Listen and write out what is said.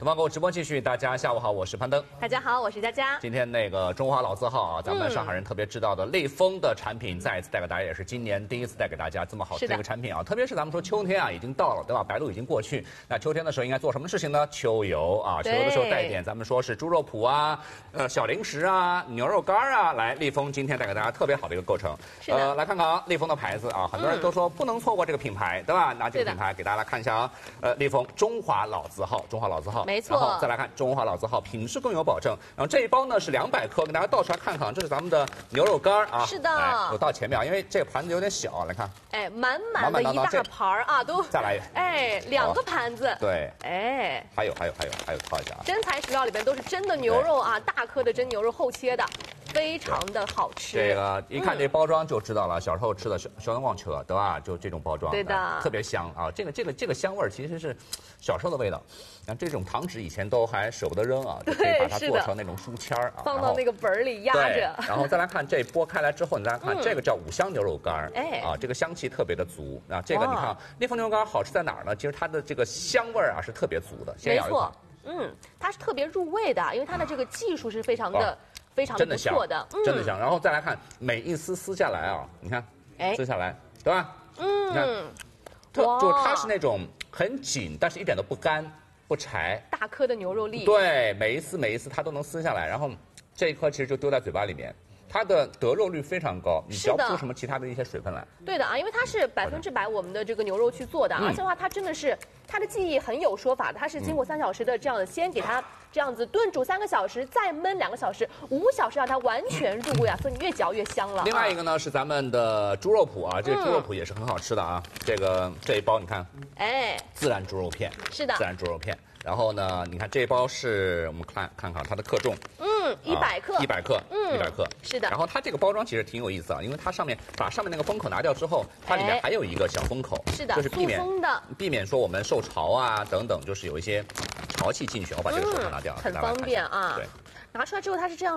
东方购物直播继续，大家下午好，我是攀登。 大家好，我是佳佳。 今天那个中华老字号啊，咱们上海人特别知道的类风的产品，再一次带给大家，也是今年第一次带给大家这么好的一个产品啊。特别是咱们说秋天啊，已经到了，对吧？白露已经过去，那秋天的时候应该做什么事情呢？秋游啊，秋游的时候带一点，咱们说是猪肉脯啊，小零食啊，牛肉干啊，来，类风今天带给大家特别好的一个构成。来看看啊，类风的牌子啊，很多人都说不能错过这个品牌，对吧？拿这个品牌给大家来看一下啊，类风中华老字号，中华老字号， 没错。 然后再来看中华老字号，品质更有保证。然后这一包呢是200克，给大家倒出来看看，这是咱们的牛肉干啊。 是的， 我倒前面啊，因为这个盘子有点小，来看。 哎，满满的一大盘啊，都再来。 哎，2个盘子。 对。 哎。 还有，套一下啊。 真材实料里边都是真的牛肉啊，大颗的真牛肉后切的。非常的好吃， 这个一看这包装就知道了，小时候吃的小灯光车，对吧？就这种包装， 对的， 特别香啊！这个香味儿其实是小时候的味道。像这种糖纸以前都还舍不得扔啊，就可以把它做成那种书签啊， 放到那个本儿里压着。 然后再来看这剥开来之后，你再看这个叫五香牛肉干， 哎啊，这个香气特别的足啊。这个你看，类风牛肉干好吃在哪儿呢？其实它的这个香味儿啊是特别足的。 没错，它是特别入味的，因为它的这个技术是非常的。非常不错的， 真的香。然后再来看每一丝撕下来啊，你看，撕下来，对吧？你看，就它是那种很紧，但是一点都不干不柴， 大颗的牛肉粒。 对，每一丝它都能撕下来，然后这一颗其实就丢在嘴巴里面。它的得肉率非常高，你嚼不出什么其他的一些水分来。 对的啊，因为它是100%我们的这个牛肉去做的，而且的话，它真的是它的技艺很有说法的，它是经过3小时的这样的，先给它这样子炖煮3个小时，再焖2个小时，5小时让它完全入味啊，所以你越嚼越香了。 另外一个呢是咱们的猪肉脯啊，这个猪肉脯也是很好吃的啊。这一包你看， 哎， 自然猪肉片， 是的， 自然猪肉片。然后呢，你看这一包是我们看看它的克重 ，100克 ，100克，100克， 是的。 然后它这个包装其实挺有意思啊，因为它上面把上面那个封口拿掉之后，它里面还有一个小封口， 是的， 就是避免说我们受潮啊等等，就是有一些潮气进去，我把这个手套拿掉， 很方便啊。 对， 拿出来之后它是这样。